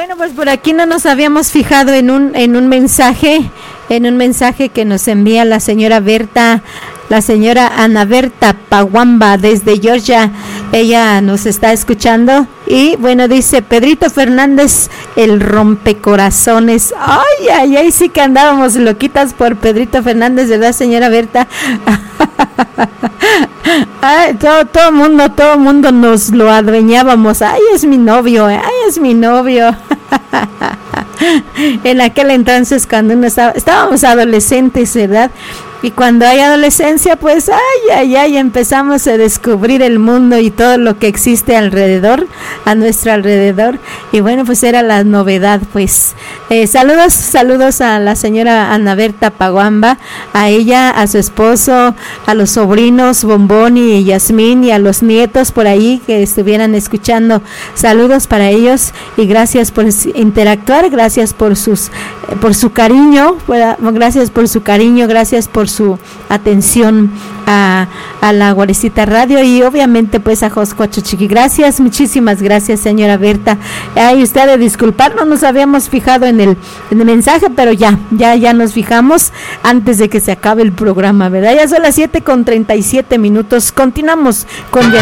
Bueno, pues por aquí no nos habíamos fijado en un mensaje que nos envía la señora Berta, la señora Ana Berta Paguamba desde Georgia. Ella nos está escuchando y bueno, dice Pedrito Fernández, el rompecorazones. Ay, sí que andábamos loquitas por Pedrito Fernández, ¿verdad, señora Berta? Ay, todo mundo nos lo adueñábamos. Ay, es mi novio. En aquel entonces, cuando estábamos adolescentes, ¿verdad? Y cuando hay adolescencia, pues, empezamos a descubrir el mundo y todo lo que existe alrededor, a nuestro alrededor. Y bueno, pues era la novedad, pues. Saludos a la señora Ana Berta Paguamba, a ella, a su esposo, a los sobrinos Bombón y Yasmín y a los nietos por ahí que estuvieran escuchando. Saludos para ellos y gracias por interactuar, gracias por su cariño, gracias por su cariño, gracias por su atención a la Guarecita Radio y obviamente pues a Joscuacho Chiqui. Gracias, muchísimas gracias, señora Berta. Usted ha de disculpar, no nos habíamos fijado en el mensaje, pero ya nos fijamos antes de que se acabe el programa, ¿verdad? Ya son las 7:37. Continuamos con